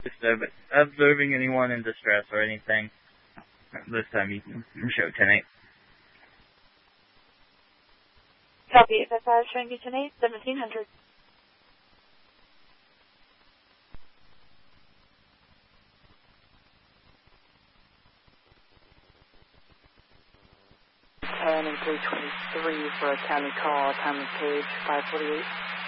Just observing anyone in distress or anything. This time you can show 10-8. Copy 855, showing you 10-8, 1700. And 323 for a county call, time of page 548.